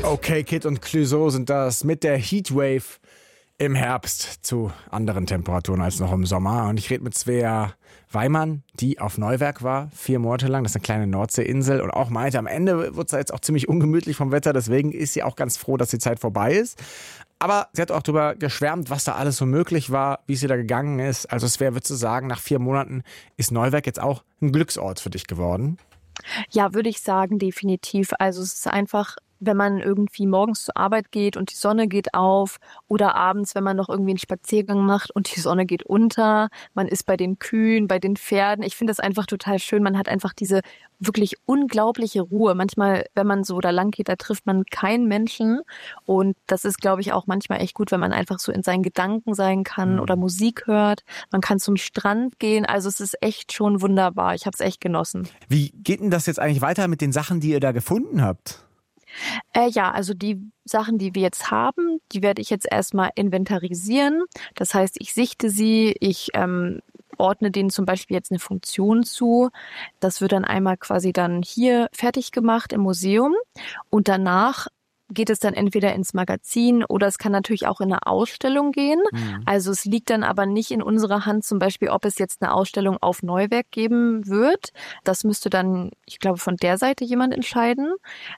Okay, Kid und Clouseau sind das mit der Heatwave im Herbst zu anderen Temperaturen als noch im Sommer. Und ich rede mit Svea Weimann, die auf Neuwerk war, 4 Monate lang. Das ist eine kleine Nordseeinsel und auch meinte, am Ende wird es jetzt auch ziemlich ungemütlich vom Wetter. Deswegen ist sie auch ganz froh, dass die Zeit vorbei ist. Aber sie hat auch darüber geschwärmt, was da alles so möglich war, wie sie da gegangen ist. Also Svea, würdest du sagen, nach 4 Monaten ist Neuwerk jetzt auch ein Glücksort für dich geworden? Ja, würde ich sagen, definitiv. Also es ist einfach, wenn man irgendwie morgens zur Arbeit geht und die Sonne geht auf oder abends, wenn man noch irgendwie einen Spaziergang macht und die Sonne geht unter, man ist bei den Kühen, bei den Pferden. Ich finde das einfach total schön. Man hat einfach diese wirklich unglaubliche Ruhe. Manchmal, wenn man so da lang geht, da trifft man keinen Menschen und das ist, glaube ich, auch manchmal echt gut, wenn man einfach so in seinen Gedanken sein kann oder Musik hört. Man kann zum Strand gehen. Also es ist echt schon wunderbar. Ich habe es echt genossen. Wie geht denn das jetzt eigentlich weiter mit den Sachen, die ihr da gefunden habt? Ja, also die Sachen, die wir jetzt haben, die werde ich jetzt erstmal inventarisieren. Das heißt, ich sichte sie, ich ordne denen zum Beispiel jetzt eine Funktion zu. Das wird dann einmal quasi dann hier fertig gemacht im Museum und danach geht es dann entweder ins Magazin oder es kann natürlich auch in eine Ausstellung gehen. Also es liegt dann aber nicht in unserer Hand, zum Beispiel, ob es jetzt eine Ausstellung auf Neuwerk geben wird. Das müsste dann, ich glaube, von der Seite jemand entscheiden.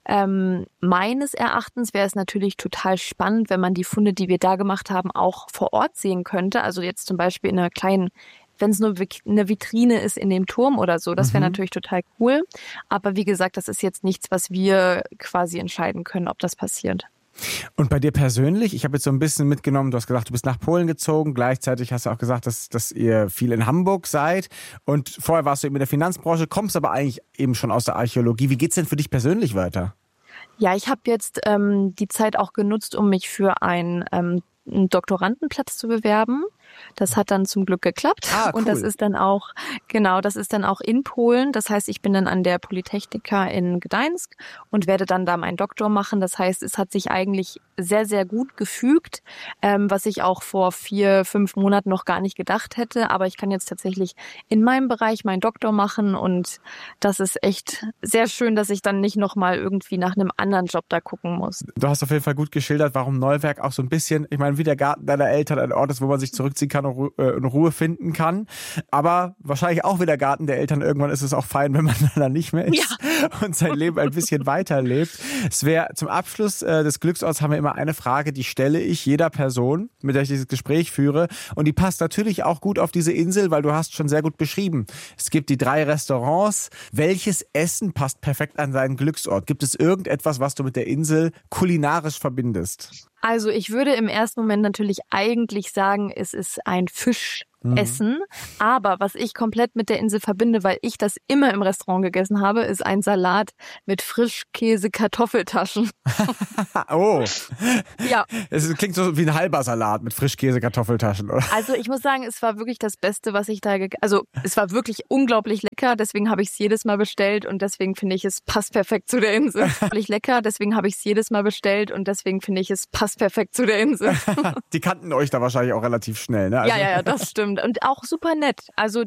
Meines Erachtens wäre es natürlich total spannend, wenn man die Funde, die wir da gemacht haben, auch vor Ort sehen könnte. Also jetzt zum Beispiel in einer kleinen, wenn es nur eine Vitrine ist in dem Turm oder so, das wäre natürlich total cool. Aber wie gesagt, das ist jetzt nichts, was wir quasi entscheiden können, ob das passiert. Und bei dir persönlich, ich habe jetzt so ein bisschen mitgenommen, du hast gesagt, du bist nach Polen gezogen, gleichzeitig hast du auch gesagt, dass ihr viel in Hamburg seid und vorher warst du eben in der Finanzbranche, kommst aber eigentlich eben schon aus der Archäologie. Wie geht's denn für dich persönlich weiter? Ja, ich habe jetzt die Zeit auch genutzt, um mich für einen Doktorandenplatz zu bewerben. Das hat dann zum Glück geklappt. Cool. Und das ist dann auch, genau, das ist dann auch in Polen. Das heißt, ich bin dann an der Polytechnika in Gdańsk und werde dann da meinen Doktor machen. Das heißt, es hat sich eigentlich sehr, sehr gut gefügt, was ich auch vor 4, 5 Monaten noch gar nicht gedacht hätte. Aber ich kann jetzt tatsächlich in meinem Bereich meinen Doktor machen und das ist echt sehr schön, dass ich dann nicht nochmal irgendwie nach einem anderen Job da gucken muss. Du hast auf jeden Fall gut geschildert, warum Neuwerk auch so ein bisschen, ich meine, wie der Garten deiner Eltern ein Ort ist, wo man sich zurückziehen kann und Ruhe finden kann. Aber wahrscheinlich auch wie der Garten der Eltern, irgendwann ist es auch fein, wenn man da nicht mehr ist und sein Leben ein bisschen weiterlebt. Svea, zum Abschluss des Glücksorts haben wir immer eine Frage, die stelle ich jeder Person, mit der ich dieses Gespräch führe. Und die passt natürlich auch gut auf diese Insel, weil du hast schon sehr gut beschrieben. Es gibt die 3 Restaurants. Welches Essen passt perfekt an seinen Glücksort? Gibt es irgendetwas, was du mit der Insel kulinarisch verbindest? Also ich würde im ersten Moment natürlich eigentlich sagen, es ist ein Fischessen. Aber was ich komplett mit der Insel verbinde, weil ich das immer im Restaurant gegessen habe, ist ein Salat mit Frischkäse-Kartoffeltaschen. Oh, Ja. es klingt so wie ein halber Salat mit Frischkäse-Kartoffeltaschen, oder? Also ich muss sagen, es war wirklich das Beste, was ich da also es war wirklich unglaublich lecker, deswegen habe ich es jedes Mal bestellt und deswegen finde ich, es passt perfekt zu der Insel. Unglaublich lecker, deswegen habe ich es jedes Mal bestellt und deswegen finde ich, es passt perfekt zu der Insel. Die kannten euch da wahrscheinlich auch relativ schnell, ne? Also Ja, das stimmt. Und auch super nett. Also